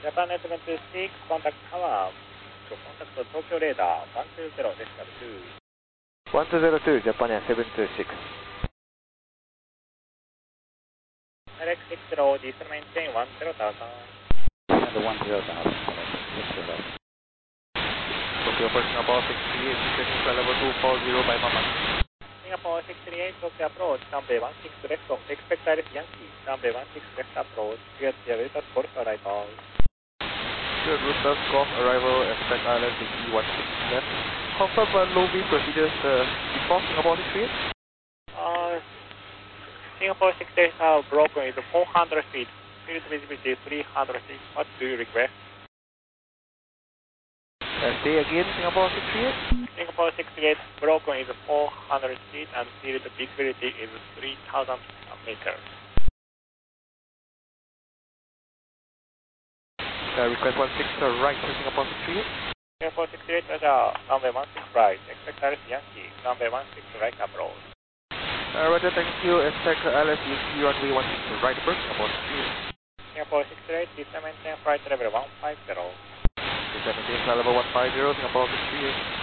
Japan 726, contact tower. Contact Tokyo radar 120 decimal 2. 1202, Japan 726. Alex 60, diesel maintain 10,000. And 10,000, Tokyo for Singapore 68, descending flight level 240 by Mama. Singapore 638, Tokyo approach, runway 16 left, expect Iris Yankee, runway 16 left approach, get the Veritas Golf arrival. Good, Roosters Golf arrival, expect island E16 left. Confirm low wind procedures before Singapore 638? Singapore 68 now broken is 400 feet, field visibility 300 feet. What do you request? Say again, Singapore 638? Singapore 68 broken is 400 feet and field visibility is 3,000 meters. Request 16 right to Singapore 638? Singapore 68, runway 16 right, expect Iris Yankee, runway 16 right approach. Roger, thank you. Expect ILS Yankee runway 16 right approach, Singapore 638. Singapore 68, descend maintain flight level 150. Descend maintain flight level 150, Singapore 638.